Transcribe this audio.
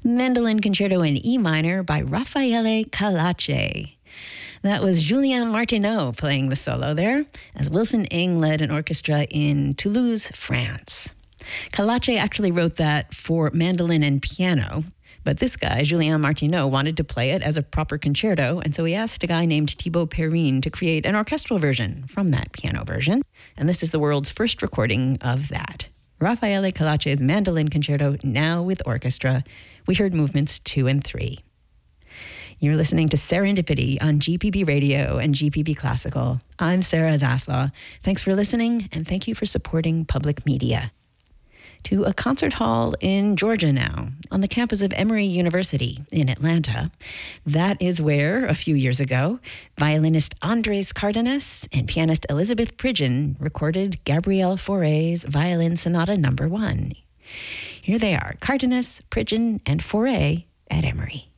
Mandolin Concerto in E minor by Raffaele Calace. That was Julien Martineau playing the solo there, as Wilson Ng led an orchestra in Toulouse, France. Calace actually wrote that for mandolin and piano, but this guy, Julien Martineau, wanted to play it as a proper concerto, and so he asked a guy named Thibaut Perrine to create an orchestral version from that piano version, and this is the world's first recording of that. Raffaele Calace's Mandolin Concerto, now with orchestra. We heard movements 2 and 3. You're listening to Serendipity on GPB Radio and GPB Classical. I'm Sarah Zaslaw. Thanks for listening, and thank you for supporting public media. To a concert hall in Georgia now, on the campus of Emory University in Atlanta. That is where, a few years ago, violinist Andres Cardenas and pianist Elizabeth Pridgeon recorded Gabriel Fauré's Violin Sonata No. 1. Here they are, Cardenas, Pridgeon, and Fauré at Emory.